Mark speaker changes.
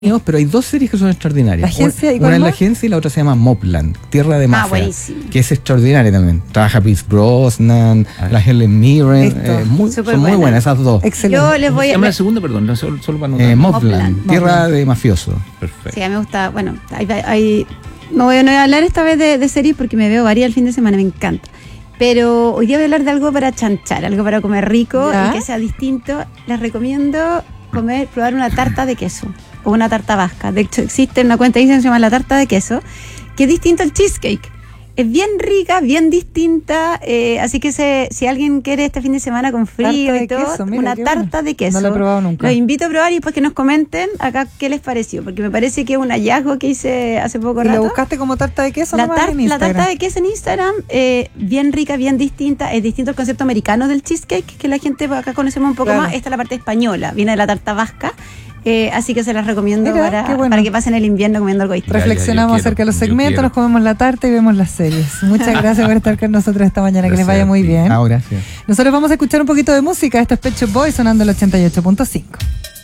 Speaker 1: pero hay dos series que son extraordinarias.
Speaker 2: ¿La agencia?
Speaker 1: Una es La Agencia y la otra se llama Mobland, Tierra de Mafia,
Speaker 3: buenísimo.
Speaker 1: que es extraordinaria también. Trabaja Pierce Brosnan, la Helen Mirren, son muy buenas esas dos.
Speaker 2: Excelente.
Speaker 3: Yo les voy a...
Speaker 4: Llama la segunda, perdón, no, solo para anotar.
Speaker 1: Mobland, Tierra de Mafioso.
Speaker 4: Perfecto.
Speaker 3: Sí, a mí me gusta, bueno, no voy a hablar esta vez de series porque me veo varias el fin de semana, me encanta. Pero hoy día voy a hablar de algo para chanchar, algo para comer rico y que sea distinto. Les recomiendo probar una tarta de queso o una tarta vasca. De hecho, existe una cuenta de Instagram que se llama La Tarta de Queso, que es distinto al cheesecake. Es bien rica, bien distinta, así que si alguien quiere este fin de semana con frío y todo,
Speaker 2: queso, mira,
Speaker 3: una tarta de queso.
Speaker 2: No lo he probado nunca.
Speaker 3: Los invito a probar y después que nos comenten acá qué les pareció, porque me parece que es un hallazgo que hice hace poco
Speaker 2: ¿Y
Speaker 3: rato.
Speaker 2: lo buscaste como tarta de queso?
Speaker 3: La
Speaker 2: La
Speaker 3: tarta de queso en Instagram, bien rica, bien distinta. Es distinto al concepto americano del cheesecake, que la gente acá conocemos un poco más. Esta es la parte española, viene de la tarta vasca. Así que se las recomiendo para que pasen el invierno comiendo algo distinto.
Speaker 2: Reflexionamos acerca de los segmentos, nos comemos la tarta y vemos las series. Muchas gracias por estar con nosotros esta mañana, que les vaya muy bien.
Speaker 1: Gracias.
Speaker 2: Nosotros vamos a escuchar un poquito de música. Esto es Pet Shop Boys sonando el 88.5.